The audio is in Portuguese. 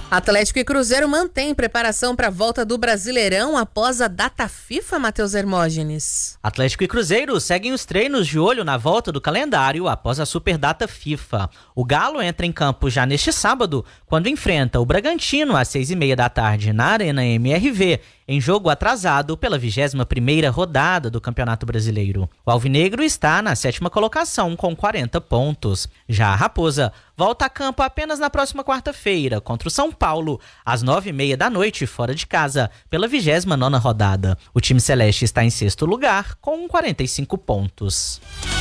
Atlético e Cruzeiro mantêm preparação para a volta do Brasileirão após a data FIFA, Matheus Hermógenes. Atlético e Cruzeiro seguem os treinos de olho na volta do calendário após a superdata FIFA. O Galo entra em campo já neste sábado, quando enfrenta o Bragantino às 6h30 da tarde na Arena MRV, em jogo atrasado pela 21ª rodada do Campeonato Brasileiro. O Alvinegro está na 7ª colocação com 40 pontos. Já a Raposa volta a campo apenas na próxima quarta-feira contra o São Paulo, às 9h30 da noite, fora de casa, pela 29ª rodada. O time celeste está em 6º lugar com 45 pontos.